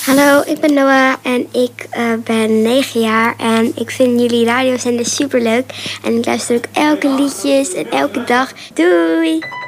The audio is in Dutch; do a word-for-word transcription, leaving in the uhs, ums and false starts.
Hallo, ik ben Noah en ik uh, ben negen jaar en ik vind jullie radiozender superleuk. En ik luister ook elke liedjes en elke dag. Doei!